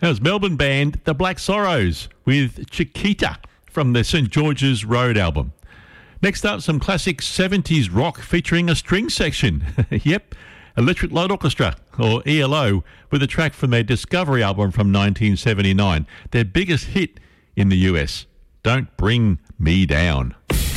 That was Melbourne band The Black Sorrows with Chiquita from their St George's Road album. Next up, some classic 70s rock featuring a string section. Yep, Electric Light Orchestra, or ELO, with a track from their Discovery album from 1979, their biggest hit in the US, Don't Bring Me Down.